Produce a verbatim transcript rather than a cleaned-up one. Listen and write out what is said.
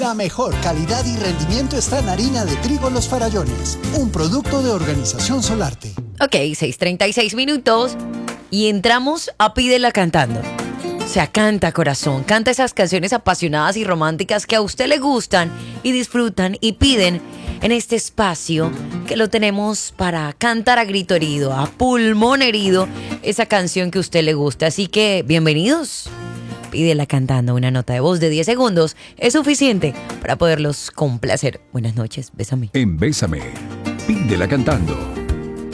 La mejor calidad y rendimiento está en harina de trigo Los Farallones, un producto de Organización Solarte. Ok, seis treinta y seis minutos y entramos a Pídela Cantando. O sea, canta corazón, canta esas canciones apasionadas y románticas que a usted le gustan y disfrutan y piden en este espacio que lo tenemos para cantar a grito herido, a pulmón herido, esa canción que a usted le gusta. Así que, bienvenidos. Pídela Cantando, una nota de voz de diez segundos es suficiente para poderlos complacer. Buenas noches, bésame. En Bésame, Pídela Cantando.